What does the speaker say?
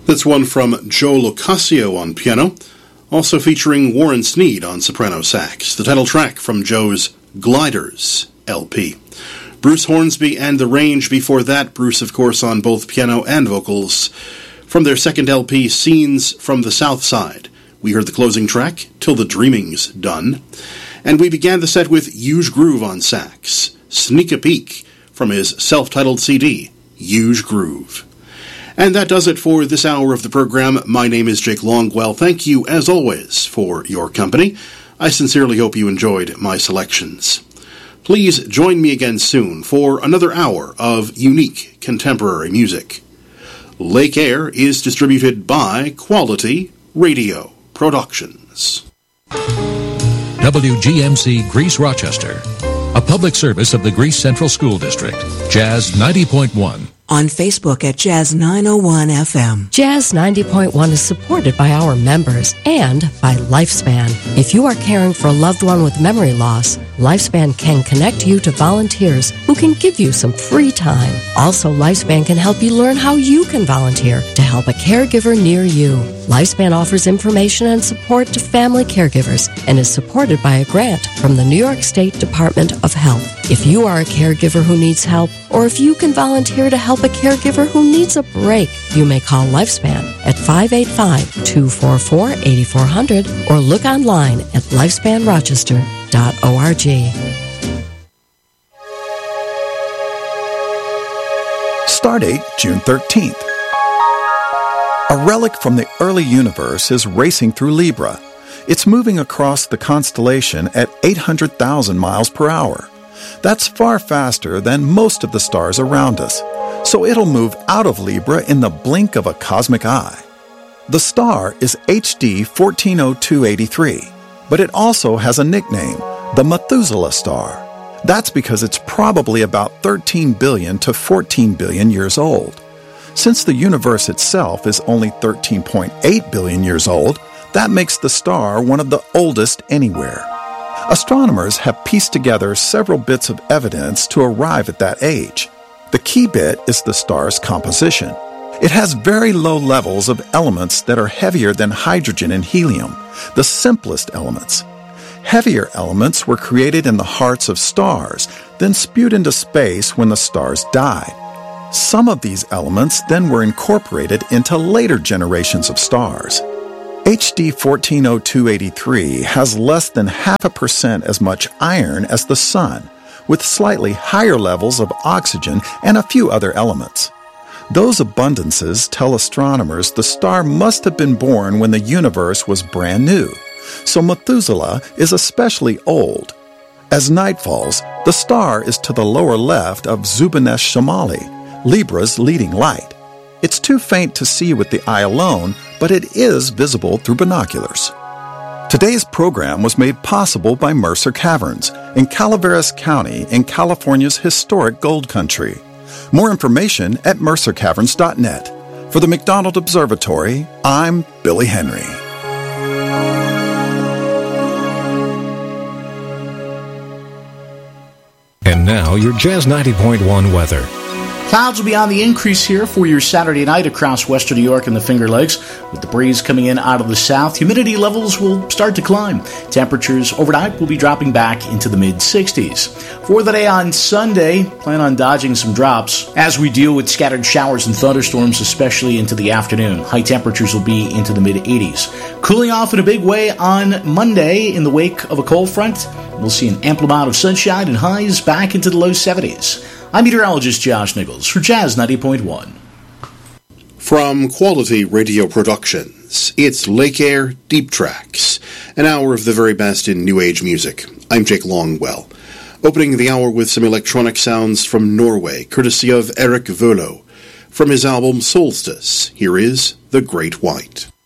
That's one from Joe Locascio on piano, also featuring Warren Sneed on soprano sax, the title track from Joe's Gliders LP. Bruce Hornsby and The Range before that, Bruce, of course, on both piano and vocals. From their second LP, Scenes from the South Side, we heard the closing track, Till the Dreaming's Done. And we began the set with Huge Groove on sax, Sneak a Peek, from his self-titled CD, Huge Groove. And that does it for this hour of the program. My name is Jake Longwell. Thank you, as always, for your company. I sincerely hope you enjoyed my selections. Please join me again soon for another hour of unique contemporary music. Lake Air is distributed by Quality Radio Productions. WGMC Greece Rochester, a public service of the Greece Central School District. Jazz 90.1. On Facebook at Jazz 901 FM. Jazz 90.1 is supported by our members and by Lifespan. If you are caring for a loved one with memory loss, Lifespan can connect you to volunteers who can give you some free time. Also, Lifespan can help you learn how you can volunteer to help a caregiver near you. Lifespan offers information and support to family caregivers and is supported by a grant from the New York State Department of Health. If you are a caregiver who needs help, or if you can volunteer to help a caregiver who needs a break, you may call Lifespan at 585-244-8400 or look online at lifespanrochester.org. Stardate June 13th. A relic from the early universe is racing through Libra. It's moving across the constellation at 800,000 miles per hour. That's far faster than most of the stars around us, so it'll move out of Libra in the blink of a cosmic eye. The star is HD 140283, but it also has a nickname, the Methuselah star. That's because it's probably about 13 billion to 14 billion years old. Since the universe itself is only 13.8 billion years old, that makes the star one of the oldest anywhere. Astronomers have pieced together several bits of evidence to arrive at that age. The key bit is the star's composition. It has very low levels of elements that are heavier than hydrogen and helium, the simplest elements. Heavier elements were created in the hearts of stars, then spewed into space when the stars died. Some of these elements then were incorporated into later generations of stars. HD 140283 has less than 0.5% as much iron as the Sun, with slightly higher levels of oxygen and a few other elements. Those abundances tell astronomers the star must have been born when the universe was brand new, so Methuselah is especially old. As night falls, the star is to the lower left of Zubin-esh Shamali, Libra's leading light. It's too faint to see with the eye alone, but it is visible through binoculars. Today's program was made possible by Mercer Caverns in Calaveras County in California's historic gold country. More information at mercercaverns.net. For the McDonald Observatory, I'm Billy Henry. And now, your Jazz 90.1 weather. Clouds will be on the increase here for your Saturday night across western New York and the Finger Lakes. With the breeze coming in out of the south, humidity levels will start to climb. Temperatures overnight will be dropping back into the mid-60s. For the day on Sunday, plan on dodging some drops as we deal with scattered showers and thunderstorms, especially into the afternoon. High temperatures will be into the mid-80s. Cooling off in a big way on Monday in the wake of a cold front. We'll see an ample amount of sunshine and highs back into the low 70s. I'm meteorologist Josh Nichols for Jazz 90.1. From Quality Radio Productions, it's Lake Air Deep Tracks, an hour of the very best in New Age music. I'm Jake Longwell, opening the hour with some electronic sounds from Norway, courtesy of Eric Vølo. From his album Solstice, here is The Great White.